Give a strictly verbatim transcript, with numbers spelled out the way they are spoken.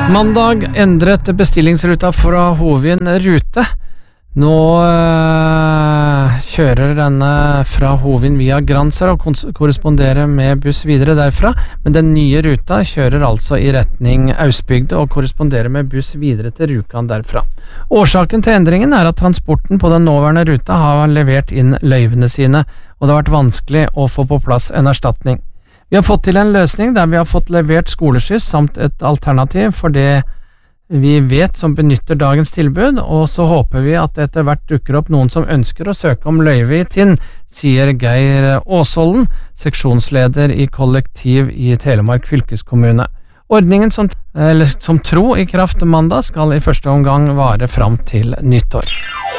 Mandag endret bestillingsruta fra Hovin rute. Nå øh, kjører denne fra Hovin via Gransher og korresponderer med buss videre derfra, men den nye ruta kjører altså i retning Austbygde og korresponderer med buss videre til Rjukan derfra. Årsaken til endringen er at transporten på den nåværende ruta har levert inn løyvene sine, og det har vært vanskelig å få på plass en erstatning. Vi har fått til en løsning der vi har fått levert skoleskyss samt et alternativ for det vi vet som benytter dagens tilbud, og så håper vi at det etter hvert dukker opp noen som ønsker å søke om løyve i Tinn, sier Geir Åsholden, seksjonsleder i kollektiv i Telemark fylkeskommune. Ordningen som, eller, som tro i kraft mandag skal i første omgang vare fram til nyttår.